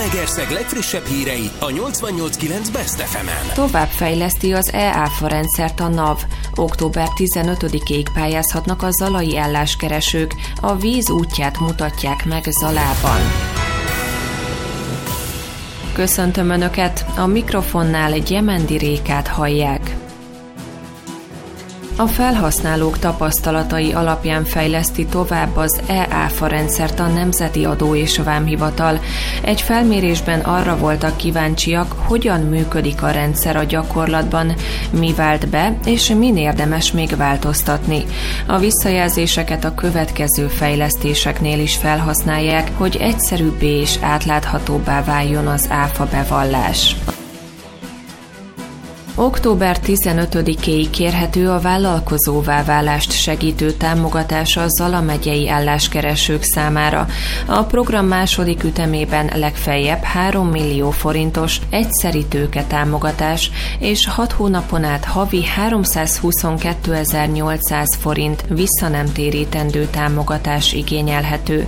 Zalaegerszeg legfrissebb hírei a 88.9 Best FM-en. Továbbfejleszti az e-áfa rendszert a NAV. Október 15-ig pályázhatnak a zalai álláskeresők. A víz útját mutatják meg Zalában. Köszöntöm Önöket, a mikrofonnál Gyemendi Rékát hallják. A felhasználók tapasztalatai alapján fejleszti tovább az e-áfa rendszert a Nemzeti Adó és Vámhivatal. Egy felmérésben arra voltak kíváncsiak, hogyan működik a rendszer a gyakorlatban, mi vált be, és min érdemes még változtatni. A visszajelzéseket a következő fejlesztéseknél is felhasználják, hogy egyszerűbbé és átláthatóbbá váljon az áfa bevallás. Október 15-éig kérhető a vállalkozóvá válást segítő támogatás a Zala megyei álláskeresők számára. A program második ütemében legfeljebb 3 millió forintos egyszeri tőketámogatás és 6 hónapon át havi 322.800 forint visszanemtérítendő támogatás igényelhető.